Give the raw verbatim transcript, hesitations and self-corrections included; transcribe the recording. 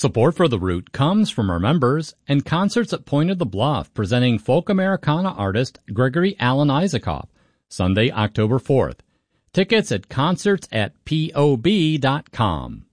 Support for The Root comes from our members and concerts at Point of the Bluff presenting folk Americana artist Gregory Alan Isaacoff, Sunday, October fourth. Tickets at concerts at P O B dot com.